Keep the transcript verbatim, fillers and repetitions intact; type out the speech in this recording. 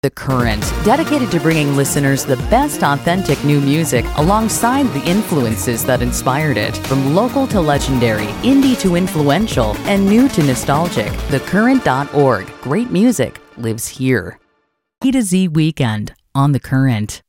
The Current, dedicated to bringing listeners the best authentic new music alongside the influences that inspired it. From local to legendary, indie to influential, and new to nostalgic. the current dot org. Great music lives here. E to Z Weekend on The Current.